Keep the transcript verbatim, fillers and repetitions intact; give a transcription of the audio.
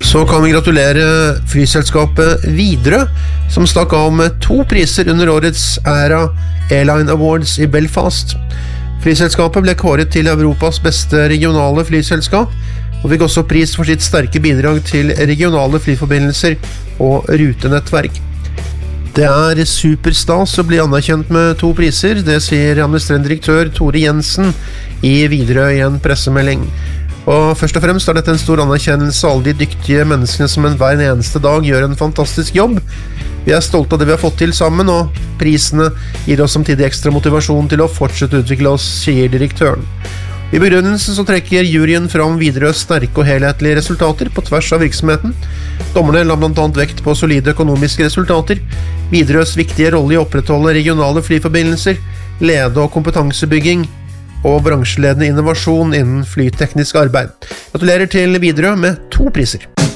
Så kan vi gratulere flyselskapet Widerøe, som stakk av med to priser under årets Era Airline Awards i Belfast. Flyselskapet ble kåret til Europas beste regionale flyselskap, og fikk også pris for sitt sterke bidrag til regionale flyforbindelser og rutenettverk. Det er superstas å bli anerkjent med to priser, det sier administrerende direktør Tore Jensen i Widerøe i en pressemelding. Og først og fremst er dette en stor anerkjennelse av alle de dyktige menneskene som en hver eneste dag gjør en fantastisk jobb. Vi er stolte av det vi har fått til sammen, og prisene gir oss samtidig ekstra motivasjon til å fortsette å utvikle oss, sier direktøren. I begrunnelsen så trekker juryen fram Widerøes sterke og helhetlige resultater på tvers av virksomheten. Dommerne la blant annet vekt på solide økonomiske resultater, Widerøes viktige rolle i å opprettholde regionale flyforbindelser, lede- og kompetansebygging, og bransjeledende innovasjon innen flyteknisk arbeid. Gratulerer til Widerøe med to priser.